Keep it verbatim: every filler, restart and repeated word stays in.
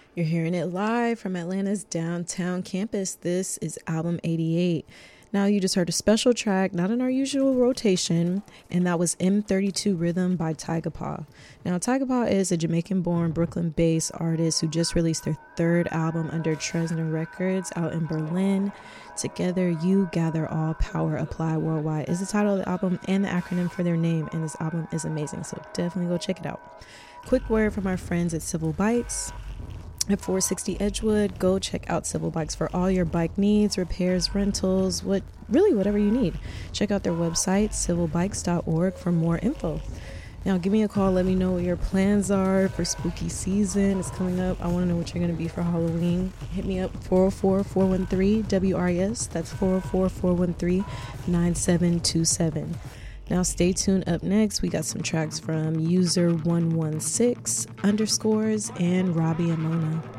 You're hearing it live from Atlanta's downtown campus. This is album eighty-eight. Now you just heard a special track, not in our usual rotation, and that was M thirty-two Rhythm by Tyga Paw. Now Tyga Paw is a Jamaican-born, Brooklyn-based artist who just released their third album under Tresner Records out in Berlin. Together You Gather All Power Apply Worldwide is the title of the album and the acronym for their name, and this album is amazing, so definitely go check it out. Quick word from our friends at Civil Bikes. At four sixty Edgewood, go check out Civil Bikes for all your bike needs, repairs, rentals, what really whatever you need. Check out their website, civil bikes dot org, for more info. Now give me a call, let me know what your plans are for spooky season. It's coming up. I want to know what you're going to be for Halloween. Hit me up, four oh four, four one three, W R E S. That's four oh four, four one three, nine seven two seven. Now stay tuned. Up next, we got some tracks from user one one six underscores and Robbie and Mona.